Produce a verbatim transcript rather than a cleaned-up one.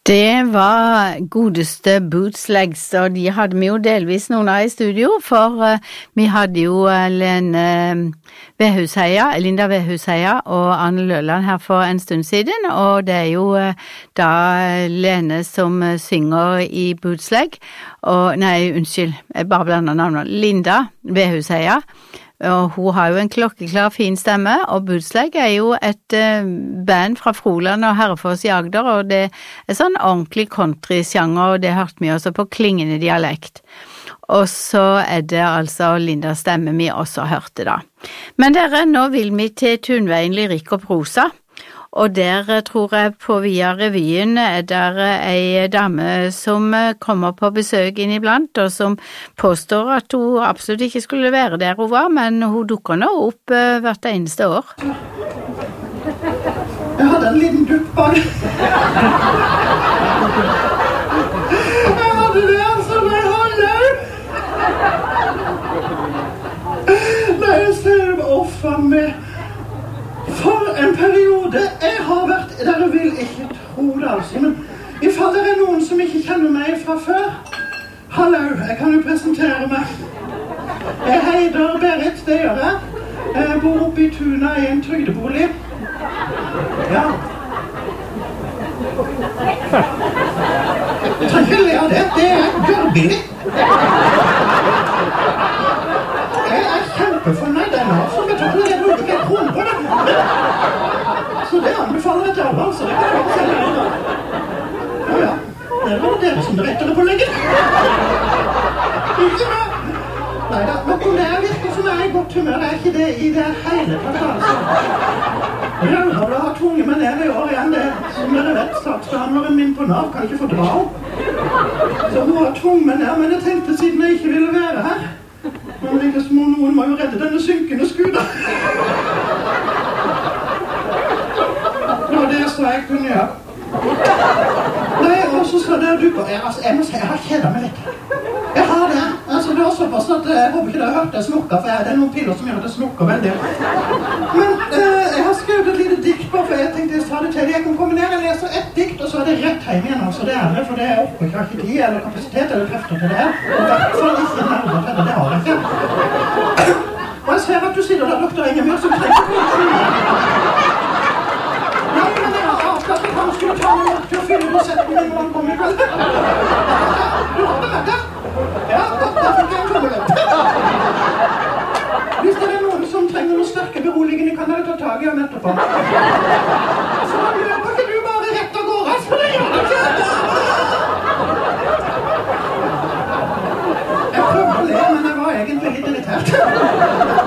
Det var godeste Bootlegs, og de hadde vi jo delvis noen av i studio, for uh, vi hadde jo uh, Lene Vehusheia, Linda Vehusheia og Anne Løland her for en stund siden, og det er jo uh, da Lene som uh, synger i Bootleg, og nei, unnskyld, jeg bare blander navnet, Linda Vehusheia, og hun har jo en klokkeklar fin stemme, og Bootleg er jo et uh, band fra Froland og Herrefoss i Agder, og det er sånn ordentlig country-sjanger, og det hørte vi også på klingende dialekt. Og så er det altså Lindas stemme vi også hørte da. Men dere, nå vil vi til Tunveien Lyrikk og Prosa, og der tror jeg på Via Revyen er der ei dame som kommer på besøk inniblant, og som påstår at hun absolutt ikke skulle være der hun var, men hun dukker nå opp uh, hvert eneste år. Jeg hadde en liten dupp bak. Jeg hadde det altså når jeg holder. Nei, jeg ser meg offer med. For en periode, jeg har vært, dere vil ikke tro det altså, men i fall det er noen som ikke kjenner meg fra før. Hallo, jeg kan jo presentere meg. Jeg heter Berit, det gjør jeg. Jeg bor oppe i Tuna i en trygdebolig. Ja. Jeg trenger ikke le av det, det er gørbillig. Jeg er kjempefornøyd, det er nå som betaler, jeg bruker ikke en krone på det. Så det anbefaler jeg til alle, altså. Det kan jeg ikke selv gjøre da. Ja, ja. Det var dere som beretter det på leggen. Ikke bra. Neida, nok om det er virkelig for meg i godt humør, det er ikke det i det hele tatt, altså. Rødhavla har tvunget meg ned i år igjen, det som dere vet, saksbehandleren min på Nav kan ikke få dra opp. Så hun har tvunget meg ned, men jeg tenkte siden jeg ikke ville være her. Men like som noen må jo redde denne synkende skuda. Det var det jeg sa jeg kunne gjøre. Nei, og så sa det du på, jeg, altså, jeg må si, jeg har kjedet meg litt. Jeg har det, altså det var såpass at jeg håper ikke dere har hørt det snokke, for jeg, det er noen piler som gjør at det snokker veldig. Men eh, jeg har skrevet et lite dikt på, for jeg tenkte jeg sa det til. Jeg kan komme ned og lese et dikt, og så er det rett hjem igjen, altså det er det, for det er oppe ikke ikke tid, eller kapasitet, eller krefter til det her. Og i hvert fall ikke nerver til det, det har jeg ikke. Og jeg ser at du sitter der, doktor Ingemjør, som trenger på. Nei, men jeg har avklart at han skulle ta meg til å fylle busetten min når han kom i kveld. Du har det med deg. Ja, da, da fikk jeg en tommelett. Hvis det er noen som trenger noe sterke beroligende, kan dere ta tag i han etterpå. Så da løper ikke du bare rett og går, for det gjør det ikke. Jeg prøvde å le, men jeg var egentlig litt irritert.